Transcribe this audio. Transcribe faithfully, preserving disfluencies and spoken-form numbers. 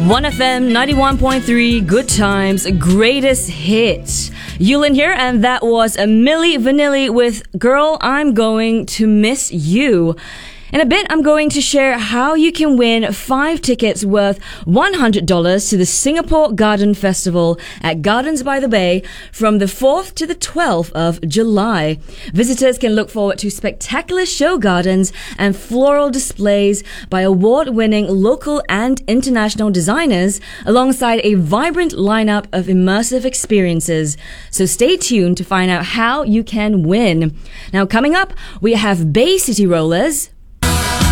one F M ninety-one point three, Good Times, greatest hits. Yulin here, and that was a Milli Vanilli with Girl, I'm Going to Miss You. In a bit, I'm going to share how you can win five tickets worth one hundred dollars to the Singapore Garden Festival at Gardens by the Bay from the fourth to the twelfth of July. Visitors can look forward to spectacular show gardens and floral displays by award-winning local and international designers alongside a vibrant lineup of immersive experiences. So stay tuned to find out how you can win. Now, coming up, we have Bay City Rollers,